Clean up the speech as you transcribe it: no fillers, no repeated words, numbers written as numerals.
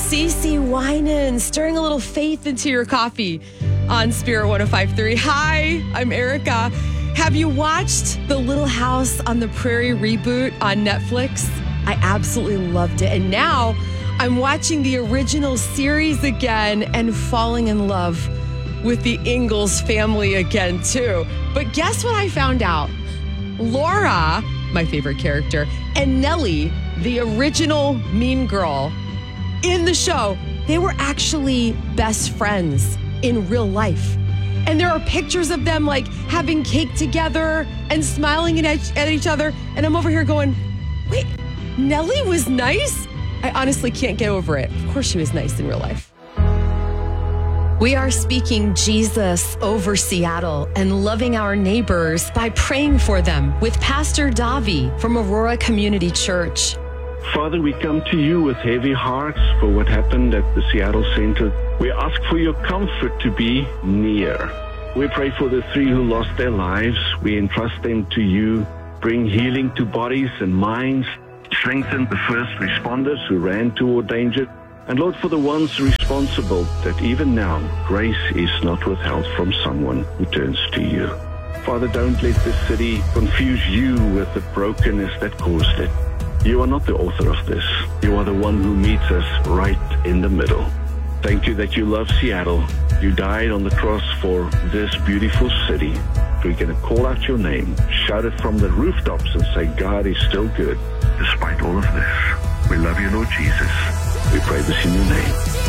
CeCe Winan, stirring a little faith into your coffee on Spirit 105.3. Hi, I'm Erica. Have you watched the Little House on the Prairie reboot on Netflix? I absolutely loved it. And now I'm watching the original series again and falling in love with the Ingalls family again, too. But guess what I found out? Laura, my favorite character, and Nellie, the original Mean Girl, in the show, they were actually best friends in real life. And there are pictures of them like having cake together and smiling at each other. And I'm over here going, wait, Nellie was nice? I honestly can't get over it. Of course she was nice in real life. We are speaking Jesus over Seattle and loving our neighbors by praying for them with Pastor Davi from Aurora Community Church. Father, we come to you with heavy hearts for what happened at the Seattle Center. We ask for your comfort to be near. We pray for the 3 who lost their lives. We entrust them to you. Bring healing to bodies and minds. Strengthen the first responders who ran toward danger. And Lord, for the ones responsible, that even now, grace is not withheld from someone who turns to you. Father, don't let this city confuse you with the brokenness that caused it. You are not the author of this. You are the one who meets us right in the middle. Thank you that you love Seattle. You died on the cross for this beautiful city. We're going to call out your name, shout it from the rooftops and say, God is still good despite all of this. We love you, Lord Jesus. We pray this in your name.